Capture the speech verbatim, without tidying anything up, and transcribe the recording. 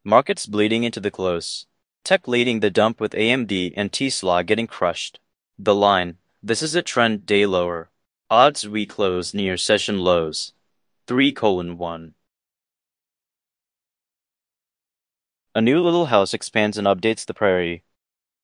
Markets bleeding into the close. Tech leading the dump with A M D and Tesla getting crushed. The line. This is a trend day lower. Odds we close near session lows. three colon one. A new little house expands and updates the prairie.